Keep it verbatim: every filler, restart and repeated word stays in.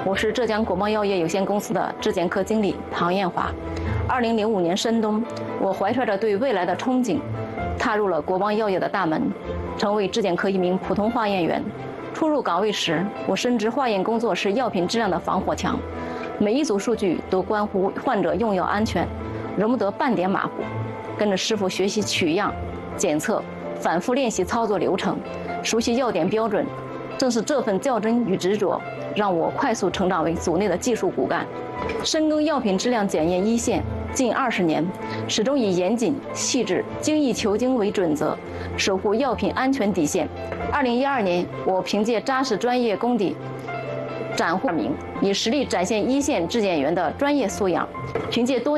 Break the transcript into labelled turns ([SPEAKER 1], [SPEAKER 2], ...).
[SPEAKER 1] 我是浙江国贸药业有限公司的质检科经理唐艳华。二零零五年深冬，我怀揣着对未来的憧憬，踏入了国贸药业的大门，成为质检科一名普通化验员。初入岗位时，我深知化验工作是药品质量的防火墙，每一组数据都关乎患者用药安全，容不得半点马虎。跟着师傅学习取样、检测，反复练习操作流程，熟悉药点标准。正是这份较真与执着，让我快速成长为组内的技术骨干。深耕药品质量检验一线近二十年，始终以严谨、细致、精益求精为准则，守护药品安全底线。二零一二年，我凭借扎实专业功底，斩获名，以实力展现一线质检员的专业素养，凭借多